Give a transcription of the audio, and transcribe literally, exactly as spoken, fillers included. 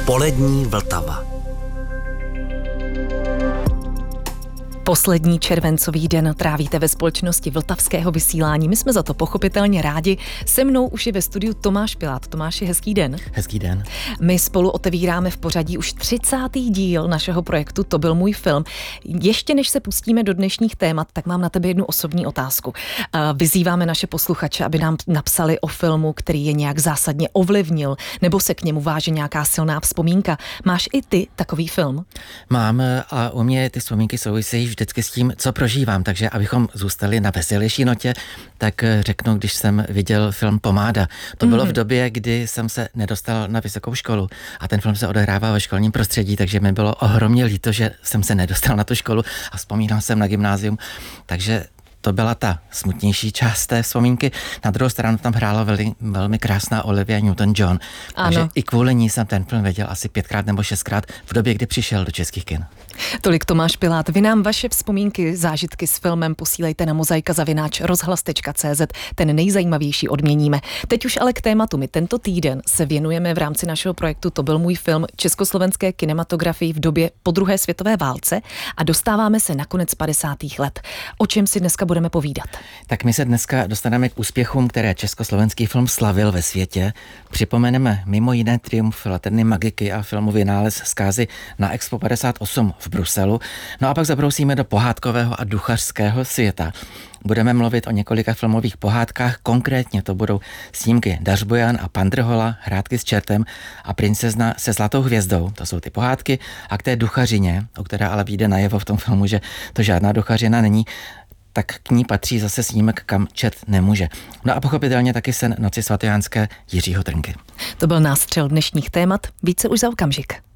Polední Vltava. Poslední červencový den trávíte ve společnosti Vltavského vysílání. My jsme za to pochopitelně rádi. Se mnou už je ve studiu Tomáš Pilát. Tomáši, hezký den. Hezký den. My spolu otevíráme v pořadí už třicátý díl našeho projektu To byl můj film. Ještě než se pustíme do dnešních témat, tak mám na tebe jednu osobní otázku. Vyzýváme naše posluchače, aby nám napsali o filmu, který je nějak zásadně ovlivnil, nebo se k němu váže nějaká silná vzpomínka. Máš i ty takový film? Mám a u mě ty vzpomínky souvisejí vždycky s tím, co prožívám, takže abychom zůstali na veselější notě, tak řeknu, když jsem viděl film Pomáda. To bylo mm-hmm. v době, kdy jsem se nedostal na vysokou školu a ten film se odehrává ve školním prostředí, takže mi bylo ohromně líto, že jsem se nedostal na tu školu a vzpomínal jsem na gymnázium, takže to byla ta smutnější část té vzpomínky. Na druhou stranu tam hrála veli, velmi krásná Olivia Newton-John. Takže i kvůli ní jsem ten film viděl asi pětkrát nebo šestkrát v době, kdy přišel do českých kin. Tolik Tomáš Pilát. Vy nám vaše vzpomínky, zážitky s filmem posílejte na mozaika zavináč rozhlas tečka cé zet. Ten nejzajímavější odměníme. Teď už ale k tématu. My tento týden se věnujeme v rámci našeho projektu To byl můj film československé kinematografii v době po druhé světové válce a dostáváme se na konec padesátých let. O čem si dneska budeme povídat? Tak my se dneska dostaneme k úspěchům, které československý film slavil ve světě. Připomeneme mimo jiné triumf Laterny Magiky a filmu Vynález zkázy na Expo padesát osm v Bruselu. No a pak zabrousíme do pohádkového a duchařského světa. Budeme mluvit o několika filmových pohádkách, konkrétně to budou snímky Dařbojan a Pandrhola, Hrátky s čertem a Princezna se zlatou hvězdou. To jsou ty pohádky a k té duchařině, o které ale vyjde najevo v tom filmu, že to žádná duchařina není, tak k ní patří zase snímek Kam čert nemůže. No a pochopitelně taky sen Noci svatojánské Jiřího Trnky. To byl nástřel dnešních témat, více už za okamžik.